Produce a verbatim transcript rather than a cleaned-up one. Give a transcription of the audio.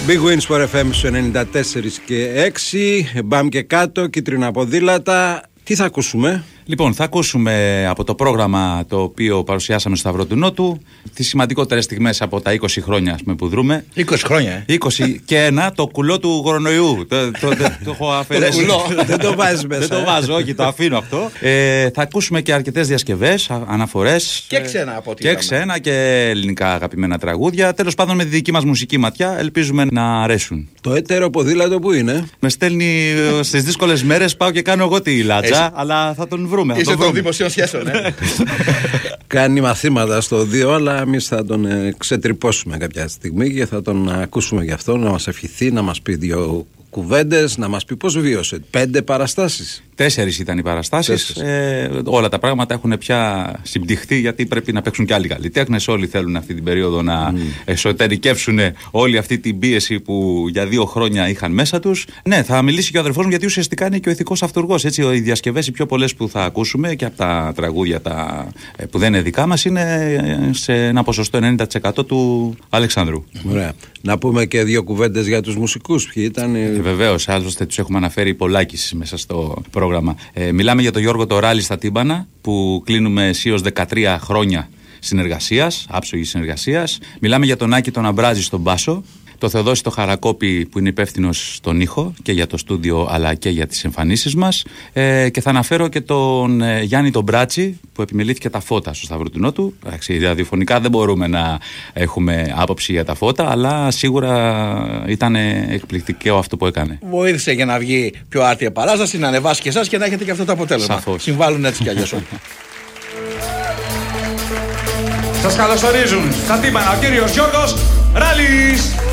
Big Wins for εφ εμ στο ενενήντα τέσσερα και έξι. Μπαμ και κάτω, κίτρινα ποδήλατα. Τι θα ακούσουμε? Λοιπόν, θα ακούσουμε από το πρόγραμμα το οποίο παρουσιάσαμε στο Σταυρό του Νότου τις σημαντικότερες στιγμές από τα είκοσι χρόνια που δρούμε. είκοσι χρόνια, ε. είκοσι και ένα, το κουλό του κορονοϊού. το, το, το, το έχω αφαιρέσει. Δεν το βάζεις μέσα. Δεν το βάζω, όχι, το αφήνω αυτό. Ε, θα ακούσουμε και αρκετές διασκευές, αναφορές. Και ξένα από ό,τι Και ξένα και ελληνικά αγαπημένα τραγούδια. Τέλος πάντων, με τη δική μας μουσική ματιά, ελπίζουμε να αρέσουν. Το έτερο ποδήλατο που είναι? Με στέλνει στις δύσκολες μέρες, πάω και κάνω εγώ τη λάτσα, αλλά θα τον βρούμε. Είσαι των δημοσίων σχέσεων, ε. Κάνει μαθήματα στο δύο, αλλά εμείς θα τον ε, ξετρυπώσουμε κάποια στιγμή και θα τον ακούσουμε γι' αυτό, να μας ευχηθεί, να μας πει δύο κουβέντες, να μας πει πώς βίωσε. Πέντε παραστάσεις. Τέσσερις ήταν οι παραστάσεις. Ε, όλα τα πράγματα έχουν πια συμπτυχθεί, γιατί πρέπει να παίξουν και άλλοι καλλιτέχνες. Όλοι θέλουν αυτή την περίοδο να mm. εσωτερικεύσουν όλη αυτή την πίεση που για δύο χρόνια είχαν μέσα τους. Ναι, θα μιλήσει και ο αδερφός μου, γιατί ουσιαστικά είναι και ο ηθικός αυτουργός. Έτσι, οι διασκευές, οι πιο πολλές που θα ακούσουμε και από τα τραγούδια τα, που δεν είναι δικά μας, είναι σε ένα ποσοστό ενενήντα τοις εκατό του Αλεξάνδρου. Ωραία. Να πούμε και δύο κουβέντες για τους μουσικούς. Ποιοι ήταν? Ε, βεβαίως, άλλωστε τους έχουμε αναφέρει πολλάκις μέσα στο πρόγραμμα. Ε, μιλάμε για τον Γιώργο Τωράλη στα τύμπανα, που κλείνουμε αισίως δεκατρία χρόνια συνεργασίας, άψογης συνεργασίας. Μιλάμε για τον Άκη τον Αμπράζη στον μπάσο, το Θεοδόση το Χαρακόπη που είναι υπεύθυνος στον ήχο και για το στούντιο αλλά και για τις εμφανίσεις μας, ε, και θα αναφέρω και τον ε, Γιάννη τον Μπράτσι που επιμελήθηκε τα φώτα στο Σταυρό του Νότου. Εντάξει, ραδιοφωνικά δεν μπορούμε να έχουμε άποψη για τα φώτα, αλλά σίγουρα ήταν εκπληκτικό αυτό που έκανε. Βοήθησε για να βγει πιο άρτια παράσταση, να ανεβάσει και εσάς και να έχετε και αυτό το αποτέλεσμα. Σαφώς. Συμβάλλουν έτσι κι αλλιώς. Σας καλωσορίζουν στα τύμπανα ο κύριος Γιώργος Ράλης.